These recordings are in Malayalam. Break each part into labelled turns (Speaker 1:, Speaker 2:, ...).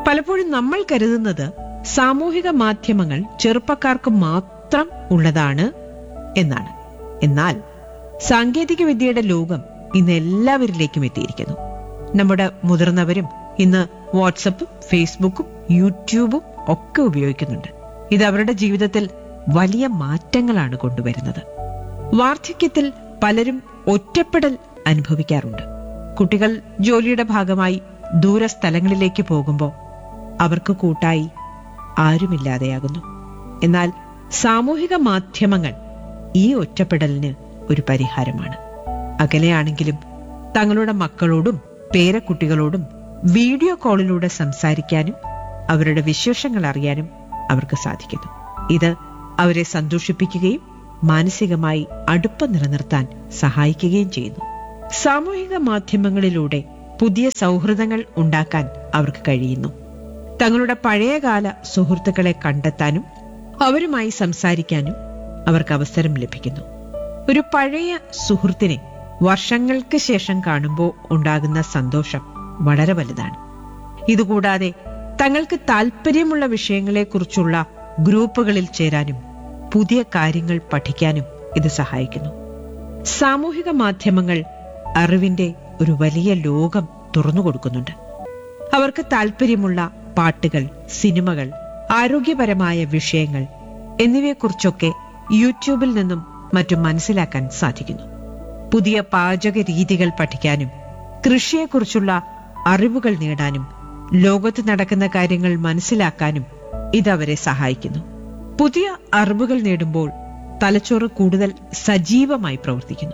Speaker 1: പലപ്പോഴും നമ്മൾ കരുതുന്നത് സാമൂഹിക മാധ്യമങ്ങൾ ചെറുപ്പക്കാർക്ക് മാത്രം ഉള്ളതാണ് എന്നാണ്. എന്നാൽ സാങ്കേതിക വിദ്യയുടെ ലോകം ഇന്ന് എല്ലാവരിലേക്കും എത്തിയിരിക്കുന്നു. നമ്മുടെ മുതിർന്നവരും ഇന്ന് വാട്സപ്പും ഫേസ്ബുക്കും യൂട്യൂബും ഒക്കെ ഉപയോഗിക്കുന്നുണ്ട്. ഇത് അവരുടെ ജീവിതത്തിൽ വലിയ മാറ്റങ്ങളാണ് കൊണ്ടുവരുന്നത്. വാർദ്ധക്യത്തിൽ പലരും ഒറ്റപ്പെടൽ അനുഭവിക്കാറുണ്ട്. കുട്ടികൾ ജോലിയുടെ ഭാഗമായി ദൂരസ്ഥലങ്ങളിലേക്ക് പോകുമ്പോൾ അവർക്ക് കൂട്ടായി ആരുമില്ലാതെയാകുന്നു. എന്നാൽ സാമൂഹിക മാധ്യമങ്ങൾ ഈ ഒറ്റപ്പെടലിന് ഒരു പരിഹാരമാണ്. അകലെയാണെങ്കിലും തങ്ങളുടെ മക്കളോടും പേരക്കുട്ടികളോടും വീഡിയോ കോളിലൂടെ സംസാരിക്കാനും അവരുടെ വിശേഷങ്ങൾ അറിയാനും അവർക്ക് സാധിക്കുന്നു. ഇത് അവരെ സന്തോഷിപ്പിക്കുകയും മാനസികമായി അടുപ്പം നിലനിർത്താൻ സഹായിക്കുകയും ചെയ്യുന്നു. സാമൂഹിക മാധ്യമങ്ങളിലൂടെ പുതിയ സൗഹൃദങ്ങൾ ഉണ്ടാക്കാൻ അവർക്ക് കഴിയുന്നു. തങ്ങളുടെ പഴയകാല സുഹൃത്തുക്കളെ കണ്ടെത്താനും അവരുമായി സംസാരിക്കാനും അവർക്ക് അവസരം ലഭിക്കുന്നു. ഒരു പഴയ സുഹൃത്തിനെ വർഷങ്ങൾക്ക് ശേഷം കാണുമ്പോൾ ഉണ്ടാകുന്ന സന്തോഷം വളരെ വലുതാണ്. ഇതുകൂടാതെ തങ്ങൾക്ക് താല്പര്യമുള്ള വിഷയങ്ങളെക്കുറിച്ചുള്ള ഗ്രൂപ്പുകളിൽ ചേരാനും പുതിയ കാര്യങ്ങൾ പഠിക്കാനും ഇത് സഹായിക്കുന്നു. സാമൂഹിക മാധ്യമങ്ങൾ അറിവിന്റെ ഒരു വലിയ ലോകം തുറന്നുകൊടുക്കുന്നുണ്ട്. അവർക്ക് താല്പര്യമുള്ള പാട്ടുകൾ, സിനിമകൾ, ആരോഗ്യപരമായ വിഷയങ്ങൾ എന്നിവയെക്കുറിച്ചൊക്കെ യൂട്യൂബിൽ നിന്നും മറ്റും മനസ്സിലാക്കാൻ സാധിക്കുന്നു. പുതിയ പാചക രീതികൾ പഠിക്കാനും കൃഷിയെക്കുറിച്ചുള്ള അറിവുകൾ നേടാനും ലോകത്ത് നടക്കുന്ന കാര്യങ്ങൾ മനസ്സിലാക്കാനും ഇതവരെ സഹായിക്കുന്നു. പുതിയ അറിവുകൾ നേടുമ്പോൾ തലച്ചോറ് കൂടുതൽ സജീവമായി പ്രവർത്തിക്കുന്നു.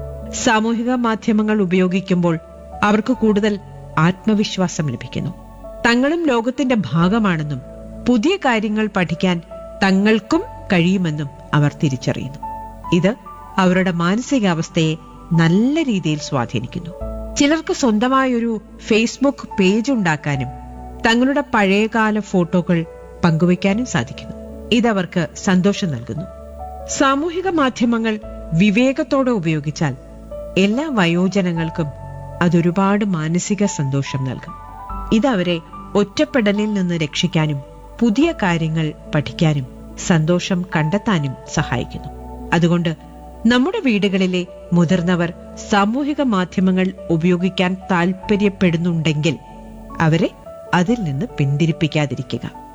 Speaker 1: സാമൂഹിക മാധ്യമങ്ങൾ ഉപയോഗിക്കുമ്പോൾ അവർക്ക് കൂടുതൽ ആത്മവിശ്വാസം ലഭിക്കുന്നു. തങ്ങളും ലോകത്തിന്റെ ഭാഗമാണെന്നും പുതിയ കാര്യങ്ങൾ പഠിക്കാൻ തങ്ങൾക്കും കഴിയുമെന്നും അവർ തിരിച്ചറിയുന്നു. ഇത് അവരുടെ മാനസികാവസ്ഥയെ നല്ല രീതിയിൽ സ്വാധീനിക്കുന്നു. ചിലർക്ക് സ്വന്തമായൊരു ഫേസ്ബുക്ക് പേജ് ഉണ്ടാക്കാനും തങ്ങളുടെ പഴയകാല ഫോട്ടോകൾ പങ്കുവയ്ക്കാനും സാധിക്കുന്നു. ഇതവർക്ക് സന്തോഷം നൽകുന്നു. സാമൂഹിക മാധ്യമങ്ങൾ വിവേകത്തോടെ ഉപയോഗിച്ചാൽ എല്ലാ വയോജനങ്ങൾക്കും അതൊരുപാട് മാനസിക സന്തോഷം നൽകും. ഇതവരെ ഒറ്റപ്പെടലിൽ നിന്ന് രക്ഷിക്കാനും പുതിയ കാര്യങ്ങൾ പഠിക്കാനും സന്തോഷം കണ്ടെത്താനും സഹായിക്കുന്നു. അതുകൊണ്ട് നമ്മുടെ വീടുകളിലെ മുതിർന്നവർ സാമൂഹിക മാധ്യമങ്ങൾ ഉപയോഗിക്കാൻ താൽപ്പര്യപ്പെടുന്നുണ്ടെങ്കിൽ അവരെ അതിൽ നിന്ന് പിന്തിരിപ്പിക്കാതിരിക്കുക.